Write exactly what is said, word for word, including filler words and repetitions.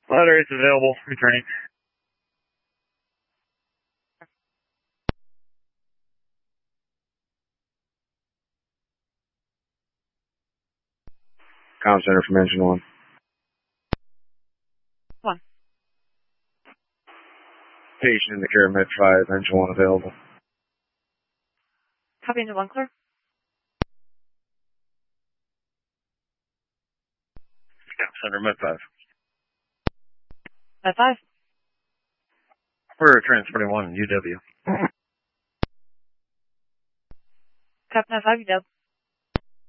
Ladder is available. Returning. Comm Center from Engine one. One. Patient in the care of Med five, Engine one available. Copy Engine one, clear. Comm Center, Med five. Med five. We're transporting one, U W. Copy Med five, U W.